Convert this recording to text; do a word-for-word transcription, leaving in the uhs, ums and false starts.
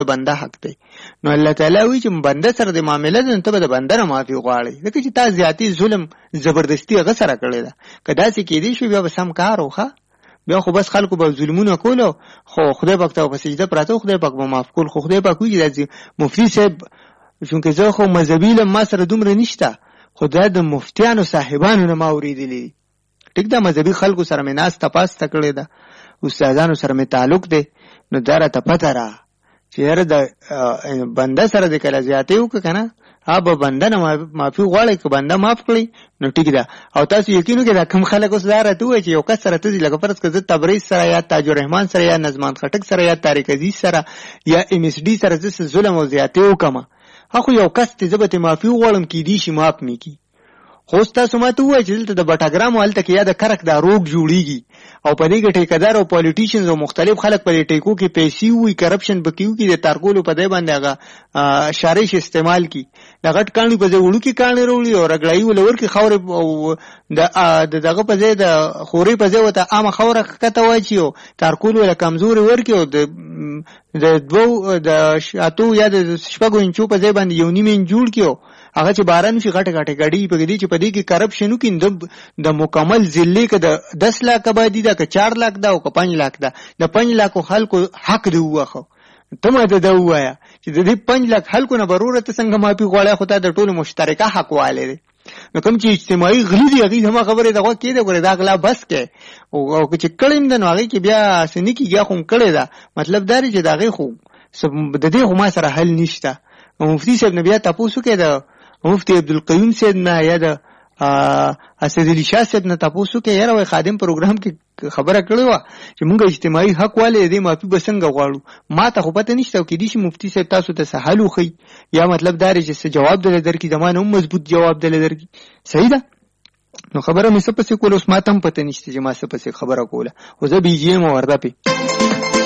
د بنده حق دی. نو الله تعالی وایي چې بنده سره د معامله ده ته به د بنده نه معافي غواړي، ځکه چې تا زیاتی ظلم زبردستی هغه سره کړی ده. که داسې کېدی شي بیا به سم کار وخه، بیا خو بس خلکو به ظلمونه کولو، خو خدای پاک ته په سجده پراته، خدای پاک به معاف کول. خو خدای پاک وایي چې مفتی صاحب چونکه زه خو مذهبي لم ما سره دومره نشته، خو دا د مفتیانو صاحبانو نه ما اورېدلي. ټیک ده، مذهبي خلکو سره مې ناسته پاسته کړې ده، استادانو سره مې تعلق دی. نو دا راته پته را چې یاره د بنده سره د کله زیاتې وکړه که نه، ها به بنده نه معافي غواړئ، که بنده معاف کړئ نو ټیک ده. او تاسو یقین وکړئ دا کوم خلک اوس دا راته ووایي چې یو کس سره ته ځي، لکه فرض که زه تبریز سره یا تاج الرحمن سره یا نظمان خټک سره یا طارق عزیز سره یا ایم اس ډي سره زه ظلم او زیاتې وکړم، هغه یو کس ته زه به ترې معافي وغواړم، کیدای شي معاف مې کړي. خو اوس تاسو ما ته ووایئ چې دلته د بټاګرامو هلته کې یا د کرک دا روګ جوړېږي او په دې کې ټیکهدار او پالیټیشنز او مختلف خلک په دې ټیکو کې پیسې وي، کرپشن به کیو کې د تارکولو په دی باندې هغه شارش استعمال کی، د غټ کاڼي په ځای وړوکي کاڼي راوړي او رګړایي ول ورکړي خاورې او د دغه په ځای د خورې په ځای ورته عامه خاوره ښکته واچي او تارکول ول کمزوري ورکړي او د د دوو د اتو یا د شپږو انچو په ځای باندې یو نیم انچ جوړ کړي، هغه چې باران شي غټه غټه ګاډي په دې چې په دې کې کرپشن وکړي، د مکمل ضلع کې د دس لاک آبادي ده، که چار لاک ده او که پنځ لاک ده، د پنځ لاکو خلکو حق دی وواخه. ته ماته دا ووایه چې د دې پنځ لاک خلکو نه بروره ته څنګه معافي غواړې، خو تا د ټولو مشترکه حق والی دی. نو کوم چې اجتماعي غلي دي هغې زما خبرې د غوږ کېده ګورې دا غلا بس کې، او که چې کړی هم ده نو هغې کې بیا څه نه کېږي، خو هم کړې ده. مطلب دا دی چې د هغې خو د دې خو ما سره حل نشته. مفتي صاحب نه بیا تپوس وکړې د مفتی عبدالقیوم صاحب نه یا د اسدعلي شاه صاحب نه تپوس وکړې، یاره وایي خادم پروګرام کې خبره کړې وه چې مونږ اجتماعي حق والې د دې معافي به څنګه غواړو. ما ته خو پته نشته، او کېدای شي مفتي صاحب تاسو ته څه حل وښیي، یا مطلب دا دی چې څه جواب دله درکړي، زما نه هم مضبوط جواب دله درکړي. صحیح ده. نو خبره مې څه پسې کوله، اوس ما ته هم پته نشته چې ما څه پسې خبره کوله، خو زه بیجي یم ورده پې